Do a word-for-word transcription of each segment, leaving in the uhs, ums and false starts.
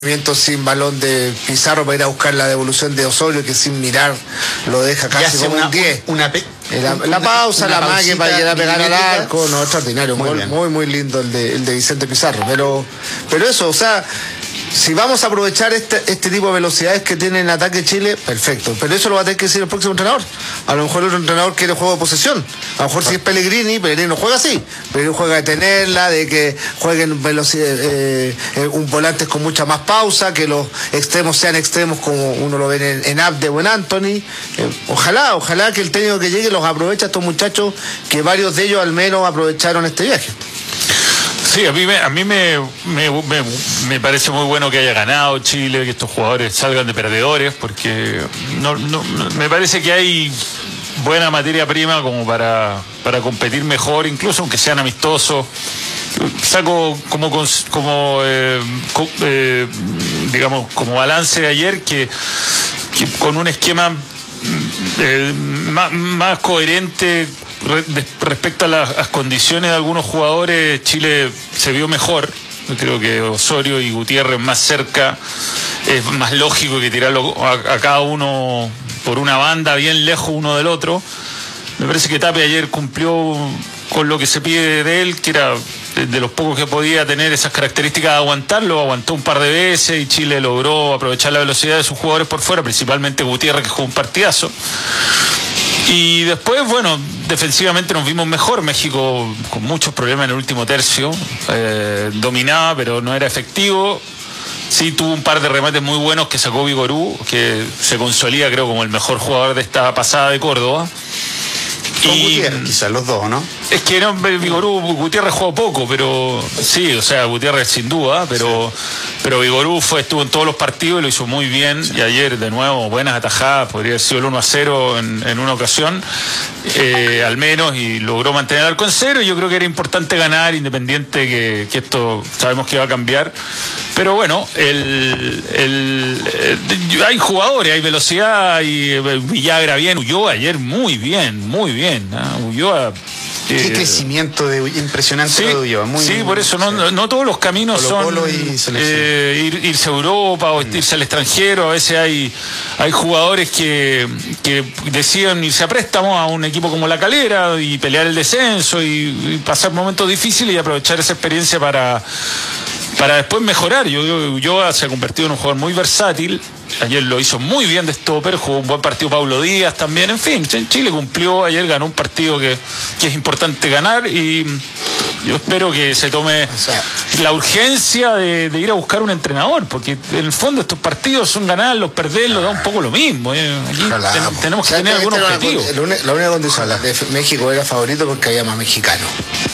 Sin balón de Pizarro para ir a buscar la devolución de Osorio, que sin mirar lo deja casi como una, un diez. Una, pe la, la pausa, una la magia para llegar a pegar al arco, no, extraordinario, muy, muy, muy, muy lindo el de, el de Vicente Pizarro. Pero, pero eso, o sea, si vamos a aprovechar este, este tipo de velocidades que tiene en ataque Chile, perfecto. Pero eso lo va a tener que decir el próximo entrenador. A lo mejor el otro entrenador quiere juego de posesión. A lo mejor si es Pellegrini, Pellegrini no juega así. Pellegrini juega de tenerla, de que jueguen velocidad, eh, un volante con mucha más pausa, que los extremos sean extremos como uno lo ve en, en Abde o en Anthony. Eh, ojalá, ojalá que el técnico que llegue los aproveche a estos muchachos, que varios de ellos al menos aprovecharon este viaje. Sí, a mí, me, a mí me, me, me, me parece muy bueno que haya ganado Chile, que estos jugadores salgan de perdedores, porque no, no, me parece que hay buena materia prima como para, para competir mejor, incluso aunque sean amistosos. Saco como, como eh, eh, digamos, como balance de ayer que, que con un esquema eh, más, más coherente respecto a las, las condiciones de algunos jugadores, Chile se vio mejor. Yo creo que Osorio y Gutiérrez más cerca, es más lógico que tirarlo a, a cada uno por una banda bien lejos uno del otro. Me parece que Tapia ayer cumplió con lo que se pide de él, que era de, de los pocos que podía tener esas características de aguantarlo, aguantó un par de veces y Chile logró aprovechar la velocidad de sus jugadores por fuera, principalmente Gutiérrez, que jugó un partidazo. Y después, bueno, defensivamente nos vimos mejor. México con muchos problemas en el último tercio, eh, dominaba pero no era efectivo. Sí tuvo un par de remates muy buenos que sacó Vigorú, que se consolida creo como el mejor jugador de esta pasada de Córdoba. Con y Gutiérrez, quizás los dos, ¿no? Es que no, Vigorú, Gutiérrez jugó poco, pero sí, o sea, Gutiérrez sin duda, pero sí. Pero Vigorú fue, estuvo en todos los partidos y lo hizo muy bien, sí. Y ayer de nuevo buenas atajadas, podría haber sido el uno a cero en, en una ocasión, eh, al menos, y logró mantener el arco en cero, y yo creo que era importante ganar, independiente que, que esto sabemos que va a cambiar. Pero bueno, el, el, el, hay jugadores, hay velocidad, hay Villagra bien, Ulloa ayer muy bien, muy bien. ¿no? Ulloa, qué eh, crecimiento de, impresionante sí, de Ulloa. Muy, sí, por eso no, no, no todos los caminos Colo -Colo son eh, ir, irse a Europa o mm. irse al extranjero. A veces hay, hay jugadores que, que deciden irse a préstamo a un equipo como La Calera y pelear el descenso y, y pasar momentos difíciles y aprovechar esa experiencia para... para después mejorar. Yo, yo, yo se ha convertido en un jugador muy versátil. Ayer lo hizo muy bien de stopper, jugó un buen partido Pablo Díaz también. En fin, Chile cumplió, ayer ganó un partido que, que es importante ganar y yo espero que se tome o sea, la urgencia de, de ir a buscar un entrenador, porque en el fondo estos partidos son ganarlos, perderlos, da un poco lo mismo. ¿eh? Aquí ten, tenemos que tener algún objetivo. La única condición de México era favorito porque había más mexicanos.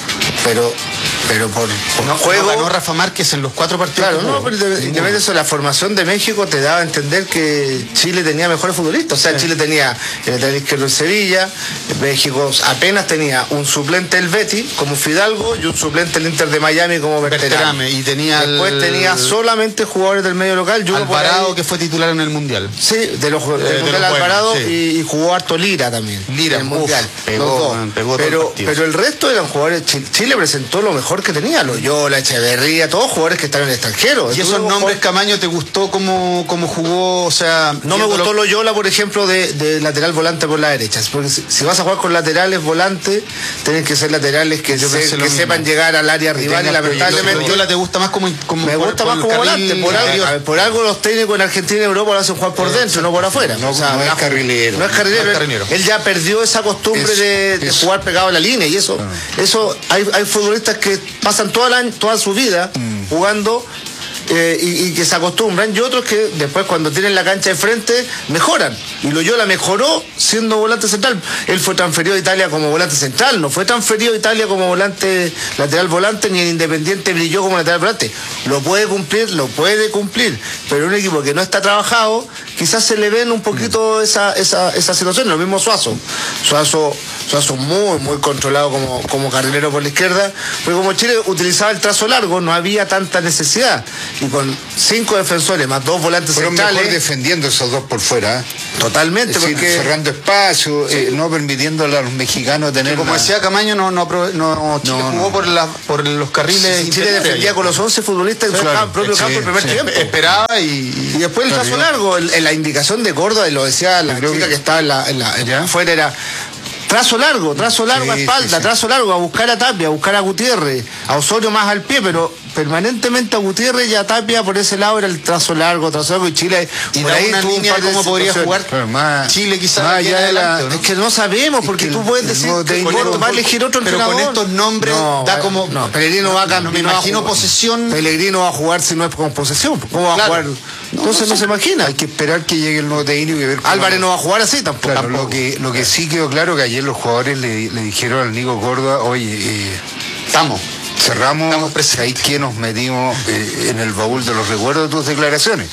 Pero, pero por, por no, juego. No ganó Rafa Márquez en los cuatro partidos. Claro, no, pero independientemente de eso, la formación de México te daba a entender que Chile tenía mejores futbolistas. O sea, sí. Chile tenía el lateral izquierdo en Sevilla, México apenas tenía un suplente el Betis como Fidalgo y un suplente el Inter de Miami como Berterame. Y tenía después el... tenía solamente jugadores del medio local. Yo Alvarado, que fue titular en el Mundial. Sí, de los, eh, del mundial Alvarado bueno, sí. y, y jugó harto Lira también. Lira en el Mundial. Uf, pegó, pegó pero, pero el resto eran jugadores. Chile presentó lo mejor que tenía, Loyola, Echeverría, todos jugadores que están en el extranjero. ¿Y esos nombres, jugador... Camaño, te gustó cómo, cómo jugó? O sea, no me gustó lo... Loyola, por ejemplo, de, de lateral volante por la derecha, porque si, si vas a jugar con laterales volantes, tienen que ser laterales que, se, que sepan llegar al área rival y lamentablemente... Loyola te gusta más como... como me gusta por, más como volante, por algo, ver, por algo los técnicos en Argentina y Europa lo hacen jugar por dentro, no por afuera. No, o sea, no, es carrilero. No es carrilero. No es carrilero. Él ya perdió esa costumbre eso, de, de jugar pegado a la línea y eso, ah. eso hay, hay futbolistas que pasan toda, la, toda su vida mm. jugando eh, y, y que se acostumbran, y otros que después cuando tienen la cancha de frente mejoran, y Loyola mejoró siendo volante central. Él fue transferido a Italia como volante central, no fue transferido a Italia como volante lateral volante, ni en Independiente brilló como lateral volante. Lo puede cumplir, lo puede cumplir, pero un equipo que no está trabajado, quizás se le ven un poquito mm. esa, esa, esa situación. Lo mismo Suazo. Suazo, Suazo muy, muy controlado como, como carrilero por la izquierda, porque como Chile utilizaba el trazo largo, no había tanta necesidad. Y con cinco defensores más dos volantes Fueron centrales. mejor defendiendo esos dos por fuera. ¿eh? Totalmente, es decir, porque cerrando espacio, sí. eh, no permitiéndole a los mexicanos tener. Como la... decía Camaño, no, no, no Chile no, jugó no. por, la, por los carriles. Sí, Chile defendía con los once futbolistas en sí, su claro. propio sí, campo el primer sí. tiempo. Esperaba y. Y después el trazo largo, en la indicación de Córdoba, y lo decía la chica que, que estaba en la, en la, en afuera, era. Trazo largo, trazo largo sí, a espalda, sí, sí. trazo largo a buscar a Tapia, a buscar a Gutiérrez, a Osorio más al pie, pero permanentemente a Gutiérrez y a Tapia por ese lado era el trazo largo, trazo largo y Chile y por ahí una línea un de cómo podría jugar más, Chile quizás más allá de la, ¿no? Es que no sabemos porque tú puedes decir no, que Gordo va a elegir otro pero entrenador. Con estos nombres no, da como no, Pellegrino va a cambiar, no me imagino posesión. Pellegrino va a jugar si no es con posesión, ¿cómo va claro. a jugar? Entonces no, no, no se imagina. Hay que esperar que llegue el nuevo técnico y ver cómo Álvarez no va a jugar así tampoco. Claro, tampoco. Lo que lo que sí quedó claro que ayer los jugadores le, le dijeron al Nico Córdoba, oye, eh, estamos, cerramos, estamos ahí que nos metimos eh, en el baúl de los recuerdos de tus declaraciones.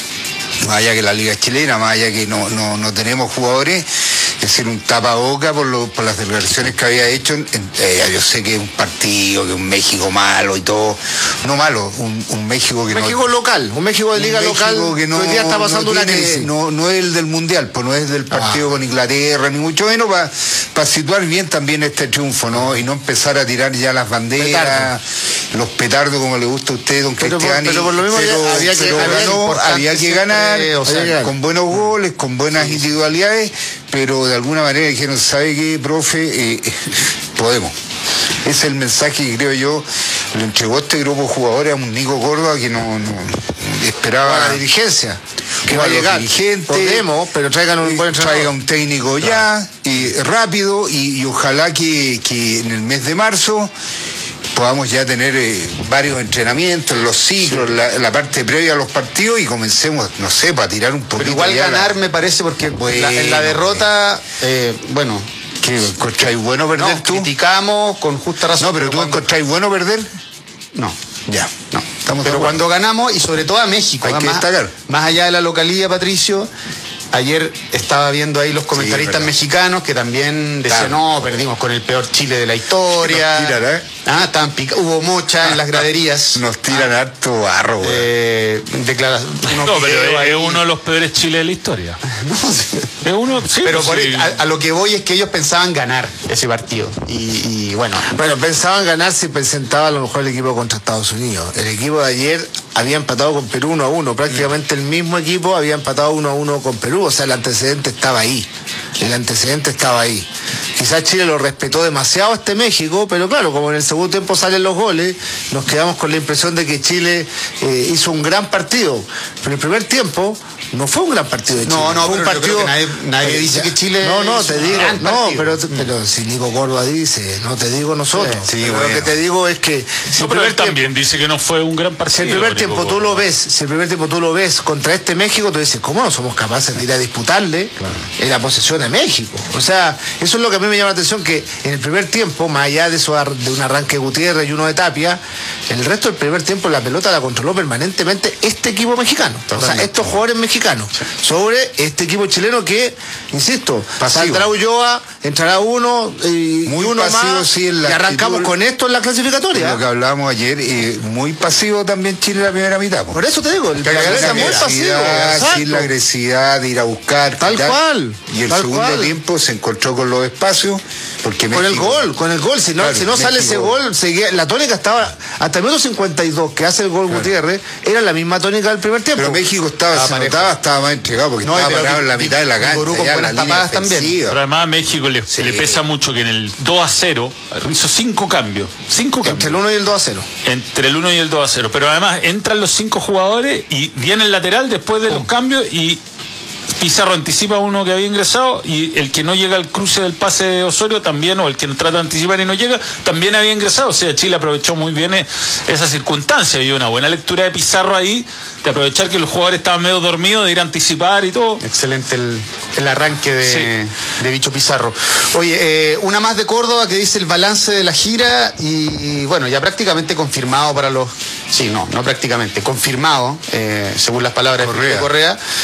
Más allá que la Liga Chilena, más allá que no, no, no tenemos jugadores, es decir, un tapaboca por, lo, por las declaraciones que había hecho. En, eh, yo sé que es un partido, que es un México malo y todo, no malo, un, un México que México no... México local, un México de liga local que no, hoy día está pasando no una tiene, crisis. No, no es el del Mundial, pues no es del partido ah. con Inglaterra, ni mucho menos, para pa situar bien también este triunfo, ¿no? Y no empezar a tirar ya las banderas, Petardo. los petardos como le gusta a usted, don pero Cristiani. Por, pero por lo mismo pero, había, que, pero había, ganó, había que ganar, o sea, había con buenos goles, con buenas sí. individualidades, pero de alguna manera dijeron, ¿sabe qué, profe? Eh, podemos. Ese es el mensaje que creo yo le entregó este grupo de jugadores a un Nico Córdoba que no, no esperaba a la dirigencia que va a llegar. Podemos, pero traigan un buen entrenador. Traiga un técnico ya, y rápido, y, y ojalá que, que en el mes de marzo podamos ya tener eh, varios entrenamientos, los ciclos, sí. la, la parte previa a los partidos y comencemos, no sé, para tirar un poquito. Pero igual ganar la... me parece porque bueno, la, en la derrota, eh, bueno... ¿Qué encontráis bueno perder no, tú? Criticamos con justa razón. No, pero, pero tú cuando... encontráis bueno perder. No. Ya, no. Estamos pero cuando ganamos, y sobre todo a México, hay que más, destacar. Más allá de la localidad, Patricio, ayer estaba viendo ahí los comentaristas sí, mexicanos que también decían, claro. no, perdimos con el peor Chile de la historia. Nos tiran, ¿eh? Ah, tan pica... Hubo mocha ah, en las graderías. Nos tiran ah, harto barro, güey. Eh, declara... No, pero es, es uno de los peores Chile de la historia. no, sí. Es uno, sí, pero pues por sí. a, a lo que voy es que ellos pensaban ganar ese partido. Y, y bueno. Bueno, pensaban ganar si presentaba a lo mejor el equipo contra Estados Unidos. El equipo de ayer había empatado con Perú uno a uno. Prácticamente mm. el mismo equipo había empatado uno a uno con Perú. O sea, el antecedente estaba ahí. El antecedente estaba ahí. Quizás Chile lo respetó demasiado a este México, pero claro, como en el segundo tiempo salen los goles, nos quedamos con la impresión de que Chile eh, hizo un gran partido. Pero el primer tiempo no fue un gran partido de Chile. No, no, fue un partido que nadie, nadie dice que Chile. No, no, te digo, no, pero, mm. pero si Nico Córdoba dice, no te digo nosotros. Sí, sí, pero bueno. lo que te digo es que. Si no, pero él también dice que no fue un gran partido. Si el primer tiempo Nico tú Córdoba. lo ves, si el primer tiempo tú lo ves contra este México, tú dices, ¿cómo no somos capaces de ir a disputarle claro. en la posesión de México? O sea, eso es lo que a mí me llama la atención, que en el primer tiempo, más allá de eso de un arranque de Gutiérrez y uno de Tapia, el resto del primer tiempo la pelota la controló permanentemente este equipo mexicano. Totalmente. O sea, estos jugadores mexicanos. Sí. Sobre este equipo chileno que, insisto, pasivo. Saldrá Ulloa, entrará uno y, muy y uno pasivo, más sí, en la y arrancamos actitud, con esto en la clasificatoria. Lo que hablábamos ayer, eh, muy pasivo también Chile en la primera mitad. Por, por eso te digo, el es muy pasivo. Sin la agresividad de ir a buscar. Tal quitar, cual. Y el tal segundo cual. tiempo se encontró con los espacios. Porque con México, el gol, con el gol, si no, claro, si no sale México, ese gol, seguía, la tónica estaba, hasta el minuto cincuenta y dos que hace el gol claro. Gutiérrez, era la misma tónica del primer tiempo. Pero México estaba, estaba, se notaba, estaba más entregado, porque no, estaba parado en la mitad de la cancha, con ya, buenas tapadas también. Pero además a México le, sí. le pesa mucho que en el dos a cero hizo cinco cambios, cinco cambios. Entre el uno y el dos a cero. Entre el uno y el dos a cero, pero además entran los cinco jugadores y viene el lateral después de oh. los cambios y Pizarro anticipa a uno que había ingresado y el que no llega al cruce del pase de Osorio también, o el que trata de anticipar y no llega, también había ingresado. O sea, Chile aprovechó muy bien esa circunstancia y una buena lectura de Pizarro ahí, de aprovechar que los jugadores estaban medio dormidos, de ir a anticipar y todo. Excelente el, el arranque de, sí. de Bicho Pizarro. Oye, eh, una más de Córdoba que dice el balance de la gira y, y bueno, ya prácticamente confirmado para los... Sí, no, no prácticamente, confirmado, eh, según las palabras Correa. de Correa.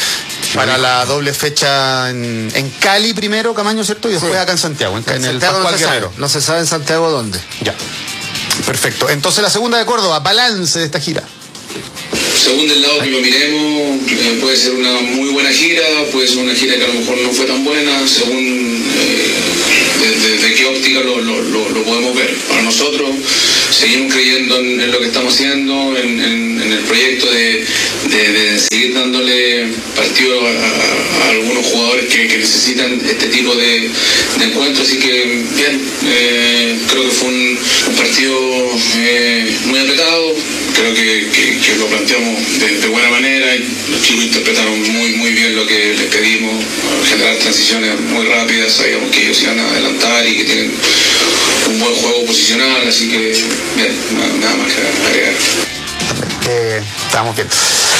para la doble fecha en, en Cali primero, Camaño, ¿cierto? Y después sí. acá en Santiago, en, en, en el Santiago Pascual no se Guerrero. sabe. No se sabe en Santiago dónde. Ya. Perfecto. Entonces la segunda de Córdoba, balance de esta gira. Según del lado que lo miremos, eh, puede ser una muy buena gira, puede ser una gira que a lo mejor no fue tan buena, según eh, de, de, de qué óptica lo, lo, lo, lo podemos ver. Para nosotros, seguimos creyendo en, en lo que estamos haciendo, en, en, en el proyecto de, de, de seguir dándole partido a, a, a algunos jugadores que, que necesitan este tipo de, de encuentros. Así que, bien, eh, creo que fue un, un partido eh, muy apretado, creo que, que, que lo planteamos de, de buena manera, y los chicos interpretaron muy muy bien lo que les pedimos, generar transiciones muy rápidas, sabíamos que ellos iban a adelantar y que tienen un buen juego posicional, así que bien, nada más que agregar. Eh, estamos bien.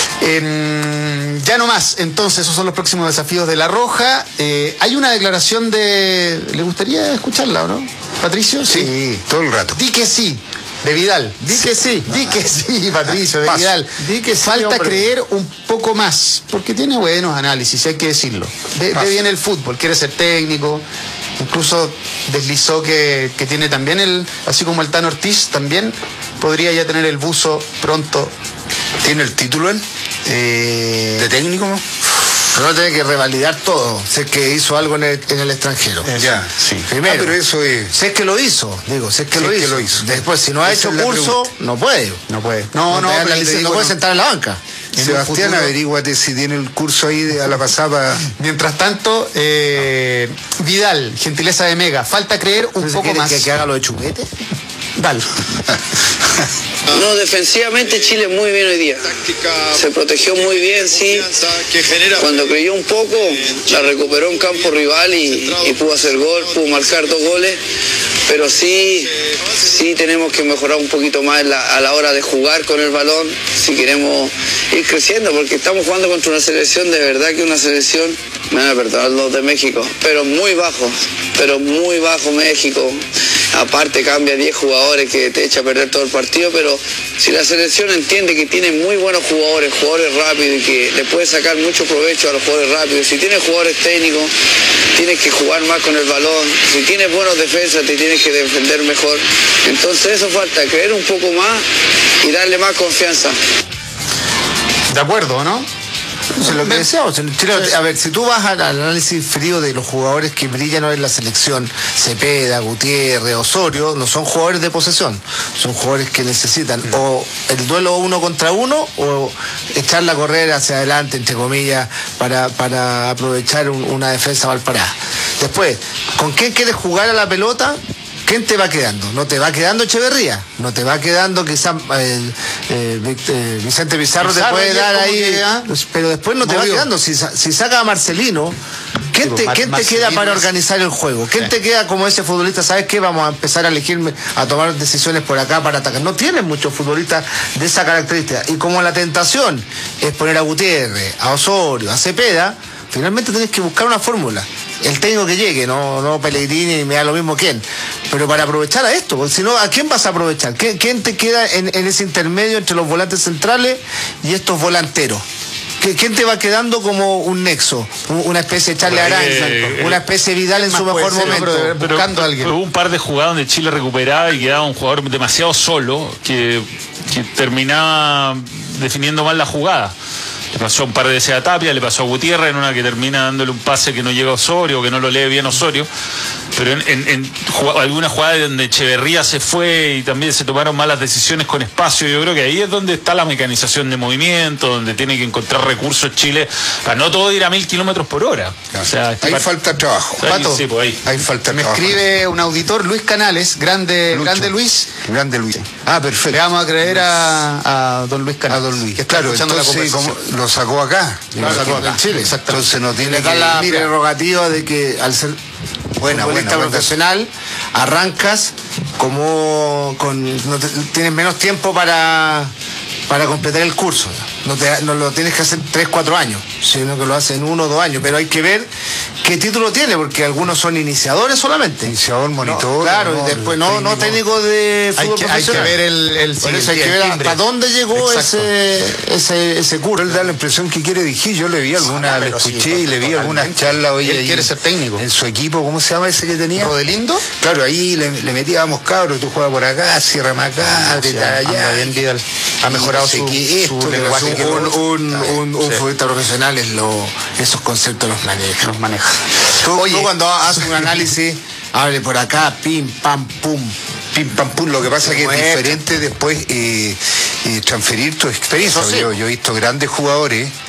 Eh, ya no más, entonces esos son los próximos desafíos de La Roja. Eh, hay una declaración de... ¿Le gustaría escucharla o no? ¿Patricio? Sí, sí, todo el rato. Di que sí. De Vidal. Di que sí. Di que sí, Patricio, de Paso. Vidal. Di que sí, falta hombre. creer un poco más, porque tiene buenos análisis, hay que decirlo. Ve, ve bien el fútbol, quiere ser técnico. Incluso deslizó que, que tiene también el, así como el Tano Ortiz, también podría ya tener el buzo pronto. ¿Tiene el título él? Eh, ¿De técnico? Pero no tiene que revalidar todo. Sé que hizo algo en el, en el extranjero. Eh, ya, sí. Primero. Ah, pero eso es... Sé que lo hizo, digo, sé que, sé lo, que hizo. lo hizo. Después, si no ha Esa hecho curso, no puede. No puede. No, no, no, no, dice, no puede sentar en la banca. En Sebastián, averíguate si tiene el curso ahí de, a la pasada. Mientras tanto, eh, Vidal, gentileza de Mega, falta creer un poco más. ¿Que, que haga lo de Chupete? Dale. No, defensivamente Chile muy bien hoy día. Se protegió muy bien, sí. Cuando creyó un poco, la recuperó en campo rival y, y pudo hacer gol, pudo marcar dos goles. Pero sí, sí tenemos que mejorar un poquito más la, a la hora de jugar con el balón, si queremos ir creciendo, porque estamos jugando contra una selección, de verdad que una selección, me van a perdonar los de México, pero muy bajo, pero muy bajo México. Aparte cambia diez jugadores que te echa a perder todo el partido, pero si la selección entiende que tiene muy buenos jugadores, jugadores rápidos y que le puede sacar mucho provecho a los jugadores rápidos, si tienes jugadores técnicos, tienes que jugar más con el balón, si tienes buenos defensas, te tienes que defender mejor. Entonces eso falta, creer un poco más y darle más confianza. De acuerdo, ¿no? Eso es lo que decíamos. A ver, si tú vas al análisis frío de los jugadores que brillan hoy en la selección, Cepeda, Gutiérrez, Osorio, no son jugadores de posesión, son jugadores que necesitan o el duelo uno contra uno o echarla a correr hacia adelante, entre comillas, para, para aprovechar un, una defensa mal parada. Después, ¿con quién quieres jugar a la pelota? ¿Quién te va quedando? No te va quedando Echeverría, no te va quedando quizás eh, eh, eh, Vicente Pizarro, Pizarro te puede dar ahí, queda, pero después no te movió. va quedando. Si, si saca a Marcelino, ¿quién te, Mar ¿quién te queda para organizar el juego? ¿Quién sí. te queda como ese futbolista? ¿Sabes qué? Vamos a empezar a elegirme, a tomar decisiones por acá para atacar. No tienen muchos futbolistas de esa característica. Y como la tentación es poner a Gutiérrez, a Osorio, a Cepeda, finalmente tenés que buscar una fórmula. El técnico que llegue, no, no Pellegrini, me da lo mismo quién. Pero para aprovechar a esto, porque si no, ¿a quién vas a aprovechar? ¿Quién, quién te queda en, en ese intermedio entre los volantes centrales y estos volanteros? ¿Quién te va quedando como un nexo? Una especie de Charles Aranza, eh, una especie de Vidal en su mejor ser, momento, pero, pero, buscando a alguien. Hubo un par de jugadas donde Chile recuperaba y quedaba un jugador demasiado solo que, que terminaba definiendo mal la jugada. Le pasó un par de veces a Tapia, le pasó a Gutiérrez en una que termina dándole un pase que no llega a Osorio, que no lo lee bien Osorio. Pero en, en, en alguna jugada donde Echeverría se fue y también se tomaron malas decisiones con espacio, yo creo que ahí es donde está la mecanización de movimiento, donde tiene que encontrar recursos Chile para no todo ir a mil kilómetros por hora. Claro. O sea, este ahí falta trabajo. Ahí, Pato, sí, pues ahí. ahí falta me trabajo. escribe un auditor, Luis Canales, grande, grande Luis. Grande Luis. Ah, perfecto. Le vamos a creer a, a don Luis Canales. A don Luis. Que está claro, entonces como lo sacó acá. Lo sacó acá. En Chile, exacto. Entonces no tiene le da que la mira, prerrogativa de que al ser buena, futbolista buena, profesional buena. arrancas como con no te, tienes menos tiempo para para completar el curso. No, te, no lo tienes que hacer tres, cuatro años, sino que lo hacen uno o dos años. Pero hay que ver qué título tiene, porque algunos son iniciadores solamente. Iniciador, monitor. No, claro, no, y después no, no técnico de fútbol hay que, profesional. Hay que ver el, el, Por eso el, hay que ver hasta dónde llegó ese, ese, ese curso. Él da la impresión que quiere dirigir. Yo le vi alguna, Ah, le escuché sí, y le vi algunas charlas hoy. Él quiere ser técnico. En su equipo, ¿cómo se llama ese que tenía? ¿Rodelindo? Claro, ahí le, le metíamos cabros, tú juegas por acá, cierra acá, Ah, te sí, allá. Bien, Vidal. Ha mejorado no sé su, qué, su esto, lenguaje. Un, un, un, un, un sí. futbolista profesional es lo, esos conceptos los maneja. Los maneja. Tú, Oye, tú cuando haces un análisis, hable por acá, pim, pam, pum. Pim, pam, pum. Lo que pasa es que es Muestra. diferente después eh, eh, transferir tu experiencia. Eso sí. Yo, yo he visto grandes jugadores